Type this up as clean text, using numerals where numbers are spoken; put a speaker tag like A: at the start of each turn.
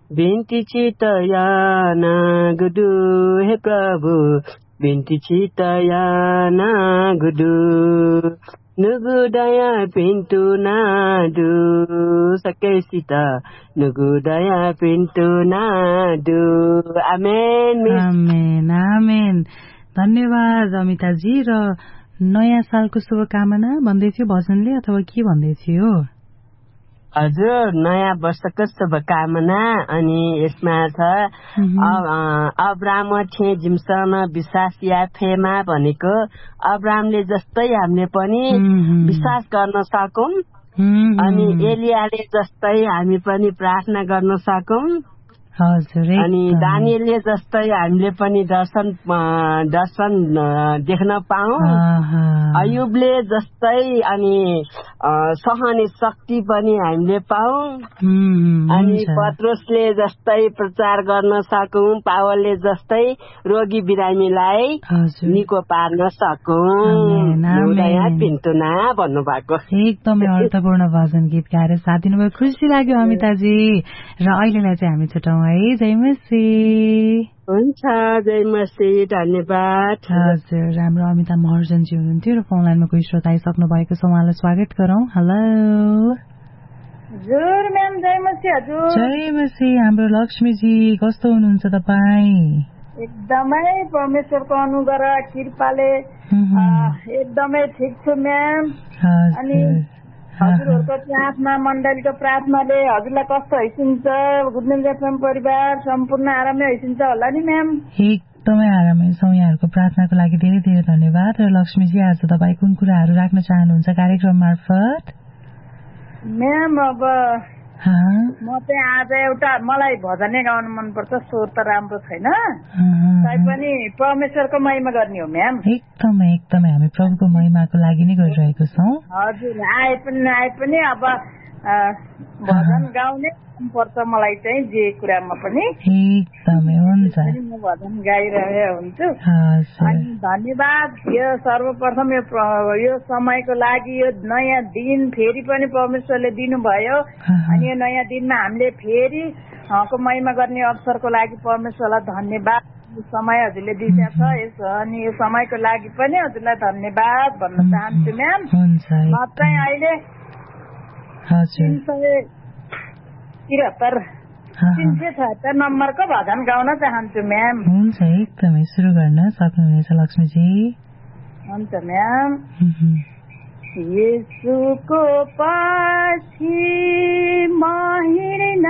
A: बिन्ती चितयान गुडु हे प्रभु बिन्ती चितयान गुडु नुगु दया पिन्तु नाडु सकेसित नुगु दया पिन्तु नाडु आमेन
B: आमेन आमेन। धन्यवाद अमिताजी। र नयाँ सालको शुभकामना भन्दै थियो भजनले अथवा के भन्दै थियो?
A: हजुर नयाँ वर्षको शुभकामना। अनि यसमा छ अब्राम छे जिमसन विश्वास या फेमा भनेको अब्रामले जस्तै हामीले पनि विश्वास गर्न सकौं अनि एलियाले जस्तै हामी पनि प्रार्थना गर्न सकौं।
B: हजुर।
A: अनि दानिएलले जस्तै हामीले पनि दर्शन देख्न पाऊँ। अयुबले जस्तै अनि सहने शक्ति पनि हामीले पाऊँ। अनि पत्रुसले जस्तै प्रचार गर्न सकौं। पावलले जस्तै रोगी बिरामीलाई निको पार्न सकौं। पिन्तुना भन्नुभएको
B: एकदमै अर्थपूर्ण भजन गीत गाएर साथ दिनुभयो। खुसी लाग्यो अमिताजी। र अहिलेलाई चाहिँ हामी छुटाउँ है। जय मसी।
A: हुन्छ जय मसी। धन्यवाद।
B: हजुर राम्रो अमिता महर्जनजी हुनुहुन्थ्यो र फोन लाइनमा कोही श्रोता आइसक्नु भएको छ, उहाँलाई स्वागत गरौँ। हेलो
C: हजुर म्याम जय मसी। हजुर
B: जय मसी। हाम्रो लक्ष्मीजी कस्तो हुनुहुन्छ तपाईँ?
C: एकदमै परमेश्वरको अनुग्रह कृपाले एकदमै ठिक छु म्याम। अनि हजुरहरूको प्रार्थना मण्डलीको प्रार्थनाले हजुरलाई कस्तो हैसिन्छ? गुड न्युज एफएम परिवार सम्पूर्ण आरामै हैसिन्छ होला नि म्याम?
B: एकदमै आरामै छौँ। यहाँहरूको प्रार्थनाको लागि धेरै धेरै धन्यवाद। र लक्ष्मीजी आज तपाईँ कुन कुराहरू राख्न चाहनुहुन्छ कार्यक्रम मार्फत?
C: म्याम अब म चाहिँ आज एउटा मलाई भजनै गाउन मनपर्छ। स्वर त राम्रो छैन तैपनि परमेश्वरको महिमा गर्ने हो म्याम।
B: एकदमै एकदमै हामी प्रभुको महिमाको लागि नै गरिरहेको छौँ।
C: हजुर आए पनि अब भजन गाउने मनपर्छ मलाई चाहिँ जे कुरामा पनि।
B: एकदमै हुन्छ।
C: म भजन गाइरहेको हुन्छु। अनि धन्यवाद यो सर्वप्रथम यो समयको लागि। यो नयाँ दिन फेरि पनि परमेश्वरले दिनुभयो। अनि यो नयाँ दिनमा हामीले फेरि को महिमा गर्ने अवसरको लागि परमेश्वरलाई धन्यवाद। समय हजुरले दिएको छ अनि यो समयको लागि पनि हजुरलाई धन्यवाद भन्न चाहन्छु म्याम। म चाहिँ अहिले 373 नम्बरको भजन गाउन चाहन्छु म्याम।
B: हुन्छ एकदमै सुरु गर्न सक्नुहुनेछ लक्ष्मीजी।
C: हुन्छ म्याम। येशूको पछि म हिँड्न